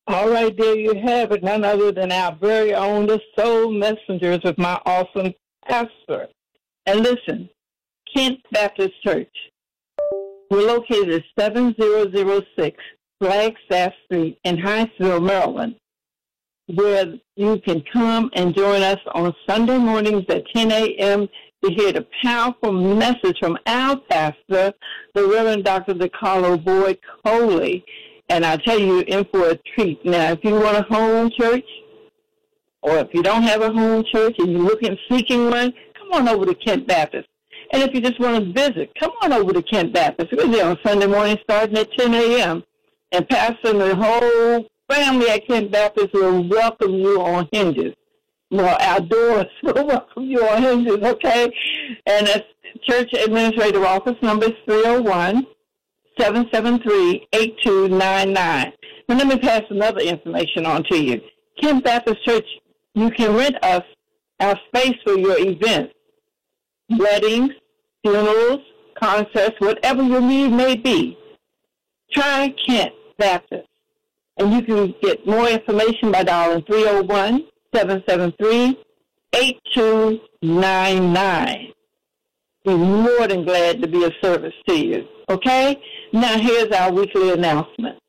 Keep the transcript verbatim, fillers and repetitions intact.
All right, there you have it. None other than our very own, the Soul Messengers of my awesome pastor. And listen, Kent Baptist Church. We're located at seven thousand six Flagstaff Street in Hinesville, Maryland, where you can come and join us on Sunday mornings at ten a.m. to hear the powerful message from our pastor, the Reverend Doctor DeCarlo Boyd Coley. And I tell you, you're in for a treat. Now, if you want a home church, or if you don't have a home church and you're looking, seeking one, come on over to Kent Baptist. And if you just want to visit, come on over to Kent Baptist. We're there on Sunday morning starting at ten a.m. And Pastor and the whole family at Kent Baptist will welcome you on hinges. Well, our doors will welcome you on hinges, okay? And that's Church Administrative Office number is three oh one, seven seven three, eight two nine nine. Now, let me pass another information on to you. Kent Baptist Church, you can rent us our space for your events, weddings, funerals, concerts, whatever your need may be. Try Kent Baptist. And you can get more information by dialing three oh one, seven seven three, eight two nine nine. We're more than glad to be of service to you. Okay? Now here's our weekly announcement.